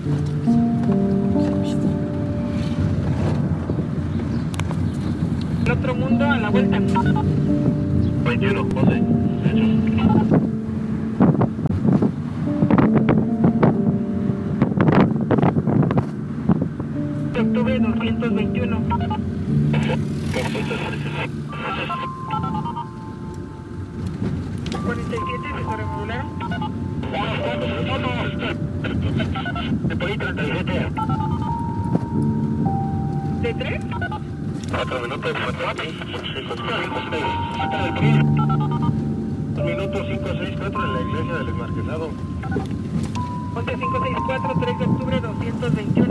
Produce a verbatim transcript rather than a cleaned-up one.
El otro mundo a la vuelta. veintiuno, once, hecho. Octubre doscientos veintiuno. cuarenta y siete, se remodularon. treinta y siete. ¿De tres? cuatro minutos, minutos cinco seis cuatro en la iglesia del Enmarquesado. once cinco seis cuatro, tres de octubre doscientos veintiuno.